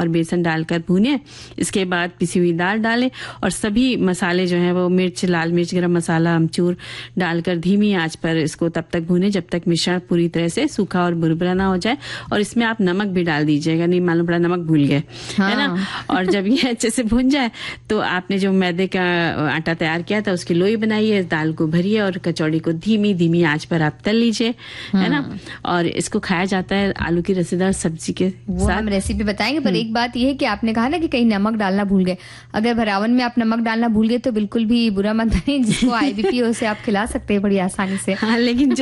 और बेसन डालकर भूनें। इसके बाद पिसी हुई दाल डालें और सभी मसाले जो हैं वो मिर्च, लाल मिर्च, गरम मसाला, अमचूर डालकर धीमी आंच पर इसको तब तक भूनें जब तक मिश्रण पूरी तरह से सूखा और बुरबुरा ना हो जाए। और इसमें आप नमक भी डाल दीजिएगा, नहीं मालूम पड़ा नमक भूल गए, है ना। और जब ये अच्छे से भून जाए तो आपने जो मैदे का आटा तैयार किया था उसकी लोई बनाइए, दाल को भरिए और कचौड़ी को धीमी धीमी आंच पर आप तल लीजिए, है ना। और इसको खाया जाता है आलू की रसेदार सब्जी के वो साथ। हम रेसिपी बताएंगे, पर एक बात ये है कि आपने कहा ना कि कहीं नमक डालना भूल गए। अगर भरावन में आप नमक डालना भूल गए तो बिल्कुल भी बुरा मत बने, जिसको आईबीपी हो उसे आप खिला सकते हैं बड़ी आसानी से। हाँ, लेकिन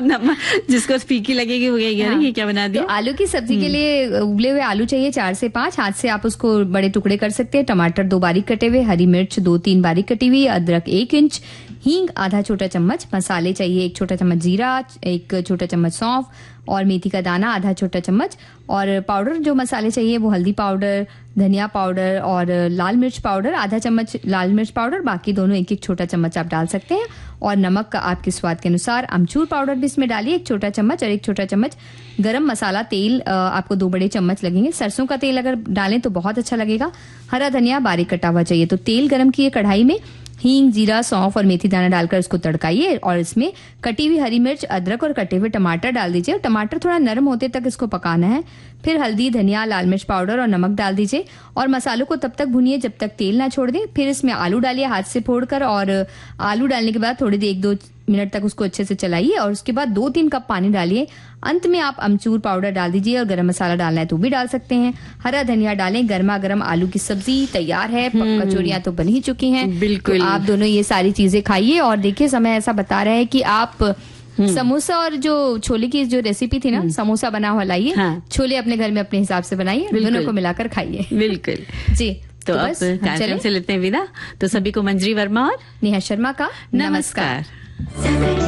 जिसको फीकी लगेगी वो कहेगा ये क्या बना दिया। तो आलू की सब्जी के लिए उबले हुए आलू चाहिए 4 से 5। हाथ से आप उसको बड़े टुकड़े कर सकते हैं। टमाटर 2 बारीक कटे हुए, हरी मिर्च 2-3 बारीक कटी हुई, अदरक 1 इंच, हींग आधा छोटा चम्मच, मसाले चाहिए 1 छोटा चम्मच जीरा, 1 छोटा चम्मच सौंफ और मेथी का दाना आधा छोटा चम्मच। और पाउडर जो मसाले चाहिए वो हल्दी पाउडर, धनिया पाउडर और लाल मिर्च पाउडर आधा चम्मच, लाल मिर्च पाउडर बाकी दोनों 1-1 छोटा चम्मच आप डाल सकते हैं। और नमक का आपके स्वाद के अनुसार। अमचूर पाउडर भी इसमें डालिए 1 छोटा चम्मच और 1 छोटा चम्मच गरम मसाला। तेल आपको 2 बड़े चम्मच लगेंगे। सरसों का तेल अगर डालें तो बहुत अच्छा लगेगा। हरा धनिया बारीक कटा हुआ चाहिए। तो तेल गरम किए कढ़ाई में हींग, जीरा, सौंफ और मेथी दाना डालकर उसको तड़काइए और इसमें कटी हुई हरी मिर्च, अदरक और कटे हुए टमाटर डाल दीजिए। और टमाटर थोड़ा नरम होते तक इसको पकाना है। फिर हल्दी, धनिया, लाल मिर्च पाउडर और नमक डाल दीजिए और मसालों को तब तक भूनिए जब तक तेल ना छोड़ दे। फिर इसमें आलू डालिए हाथ से फोड़कर और आलू डालने के बाद थोड़ी देर 1-2 मिनट तक उसको अच्छे से चलाइए और उसके बाद 2-3 कप पानी डालिए। अंत में आप अमचूर पाउडर डाल दीजिए और गरम मसाला डालना है तो भी डाल सकते हैं। हरा धनिया डालें। गर्मा गर्म आलू की सब्जी तैयार है। कचौरियां तो बन ही चुकी हैं। बिल्कुल। तो आप दोनों ये सारी चीजें खाइए। और देखिए समय ऐसा बता रहा है कि आप समोसा और जो छोले की जो रेसिपी थी ना, समोसा बना हुआ लाइए। हाँ। छोले अपने घर में अपने हिसाब से बनाइए, दोनों को मिलाकर खाइए। बिल्कुल जी। तो अब कार्यक्रम से लेते हैं विदा। तो सभी को मंजरी वर्मा और नेहा शर्मा का नमस्कार।